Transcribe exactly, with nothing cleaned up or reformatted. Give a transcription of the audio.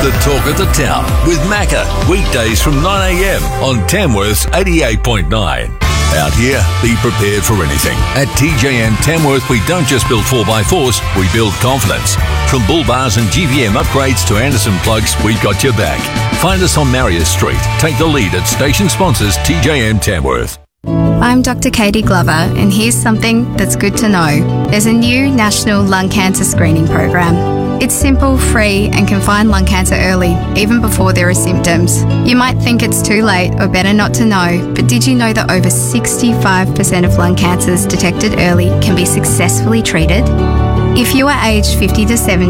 The Talk of the Town with Macca, weekdays from nine a m on Tamworth's eighty-eight point nine. Out here, be prepared for anything. At T J M Tamworth, we don't just build four by fours, we build confidence. From bull bars and G V M upgrades to Anderson plugs, we've got your back. Find us on Marius Street. Take the lead at station sponsors T J M Tamworth. I'm Doctor Katie Glover, and here's something that's good to know. There's a new national lung cancer screening program. It's simple, free, and can find lung cancer early, even before there are symptoms. You might think it's too late or better not to know, but did you know that over sixty-five percent of lung cancers detected early can be successfully treated? If you are aged fifty to seventy,